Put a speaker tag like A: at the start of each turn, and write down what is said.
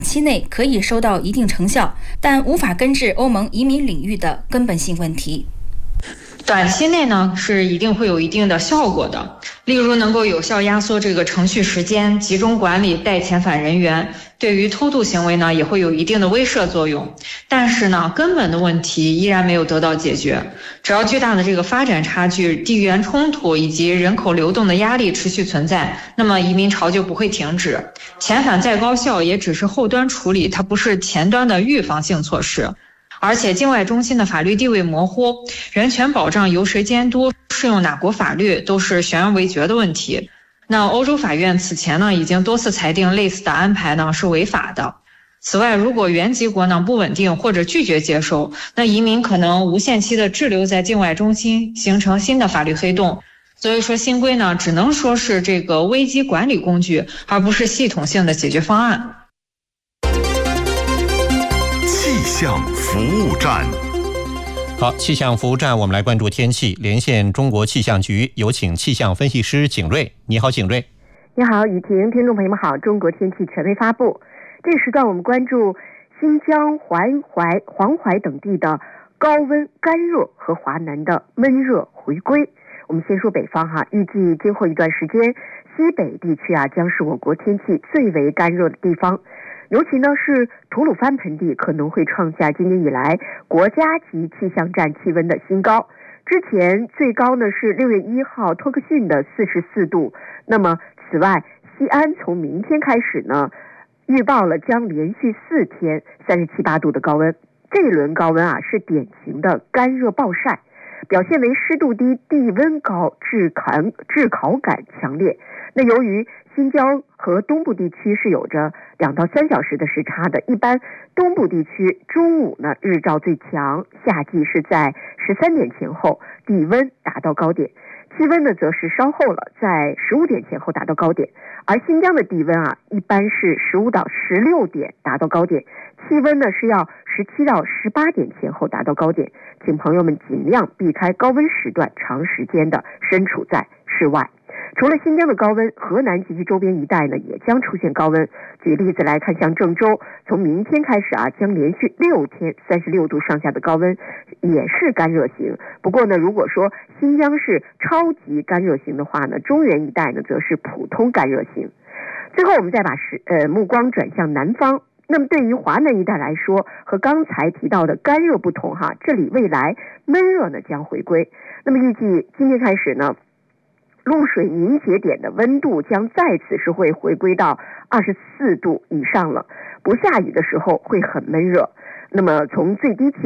A: 期内可以收到一定成效，但无法根治欧盟移民领域的根本性问题。
B: 短期内呢是一定会有一定的效果的，例如能够有效压缩这个程序时间，集中管理待遣返人员，对于偷渡行为呢也会有一定的威慑作用。但是呢，根本的问题依然没有得到解决。只要巨大的这个发展差距、地缘冲突以及人口流动的压力持续存在，那么移民潮就不会停止。遣返再高效，也只是后端处理，它不是前端的预防性措施。而且境外中心的法律地位模糊，人权保障由谁监督，适用哪国法律，都是悬而未决的问题。那欧洲法院此前呢已经多次裁定类似的安排呢是违法的。此外，如果原籍国呢不稳定或者拒绝接收，那移民可能无限期的滞留在境外中心，形成新的法律黑洞。所以说新规呢只能说是这个危机管理工具，而不是系统性的解决方案。
C: 气象服务站。
D: 好，气象服务站，我们来关注天气，连线中国气象局，有请气象分析师景瑞。你好，景瑞。
E: 你好，雨婷，听众朋友们好。中国天气权威发布，这时段我们关注新疆、黄淮等地的高温干热和华南的闷热回归。我们先说北方哈，预计今后一段时间，西北地区将是我国天气最为干热的地方。尤其呢是吐鲁番盆地可能会创下今年以来国家级气象站气温的新高。之前最高呢是6月1号托克逊的44度。那么此外，西安从明天开始呢，预报了将连续4天37、8度的高温。这一轮高温是典型的干热暴晒，表现为湿度低、地温高、炙烤感强烈。那由于新疆和东部地区是有着2到3小时的时差的，一般东部地区中午呢日照最强，夏季是在13点前后，地温达到高点，气温呢则是稍后了，在15点前后达到高点。而新疆的地温一般是15到16点达到高点，气温呢是要17到18点前后达到高点，请朋友们尽量避开高温时段，长时间的身处在室外。除了新疆的高温，河南及其周边一带呢也将出现高温。举例子来看，像郑州从明天开始将连续6天36度上下的高温，也是干热型。不过呢，如果说新疆是超级干热型的话呢，中原一带呢则是普通干热型。最后我们再把目光转向南方。那么对于华南一带来说，和刚才提到的干热不同这里未来闷热呢将回归。那么预计今天开始呢，露水凝结点的温度将再次是会回归到24度以上了，不下雨的时候会很闷热。那么从最低气